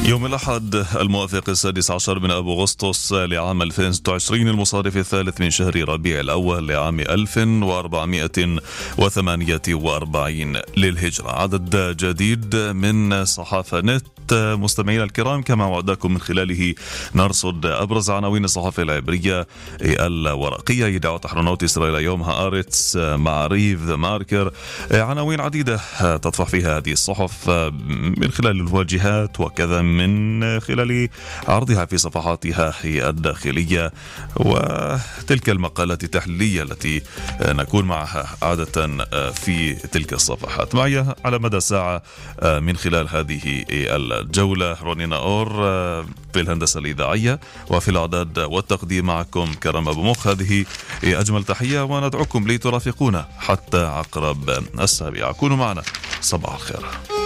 يوم الأحد الموافق 16 من أب أغسطس لعام 2026 المصادف الثالث من شهر ربيع الأول لعام 1448 للهجرة. عدد جديد من صحافة نت مستمعينا الكرام، كما وعدكم من خلاله نرصد أبرز عناوين الصحافة العبرية الورقية: يدعو تحرنوت إسرائيل يوم هآرتس، معريف، ذا ماركر. عناوين عديدة تطفح فيها هذه الصحف من خلال الواجهات وكذا من خلال عرضها في صفحاتها الداخلية، وتلك المقالات التحليلية التي نكون معها عادة في تلك الصفحات. معي على مدى ساعة من خلال هذه الجولة روني ناور في الهندسة الإذاعية، وفي الإعداد والتقديم معكم كرم أبو مخ. هذه أجمل تحية، وندعوكم لترافقونا حتى عقرب 7. كونوا معنا، صباح الخير.